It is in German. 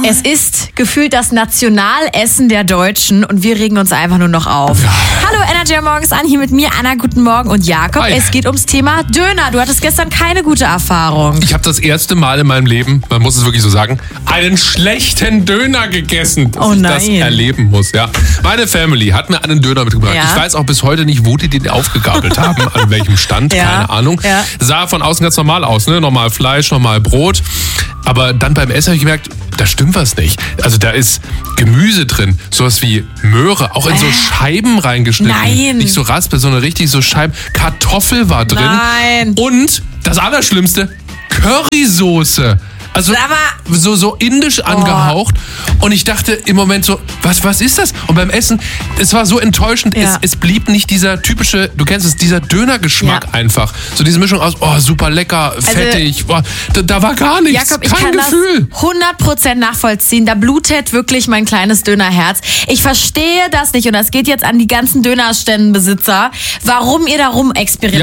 Es ist gefühlt das Nationalessen der Deutschen und wir regen uns einfach nur noch auf. Hallo Energy morgens an, hier mit mir Anna, guten Morgen und Jakob. Hi. Es geht ums Thema Döner. Du hattest gestern keine gute Erfahrung. Ich habe das erste Mal in meinem Leben, man muss es wirklich so sagen, einen schlechten Döner gegessen, dass ich das erleben muss. Ja. Meine Family hat mir einen Döner mitgebracht. Ja. Ich weiß auch bis heute nicht, wo die den aufgegabelt haben, an welchem Stand, keine Ahnung. Ja. Sah von außen ganz normal aus, ne? Normal Fleisch, normal Brot. Aber dann beim Essen habe ich gemerkt, da stimmt was nicht. Also da ist Gemüse drin, sowas wie Möhre, auch in so Scheiben reingeschnitten. Nein. Nicht so Raspel, sondern richtig so Scheiben. Kartoffel war drin. Nein. Und das Allerschlimmste, Currysoße. Also so indisch angehaucht. Und ich dachte im Moment so, was ist das? Und beim Essen, es war so enttäuschend. Ja. Es blieb nicht dieser typische, du kennst es, dieser Dönergeschmack einfach. So diese Mischung aus, super lecker, fettig. Da war gar nichts, Jakob, ich kein kann Gefühl. das 100% nachvollziehen. Da blutet wirklich mein kleines Dönerherz. Ich verstehe das nicht und das geht jetzt an die ganzen Dönerständenbesitzer, warum ihr da rumexperimentiert.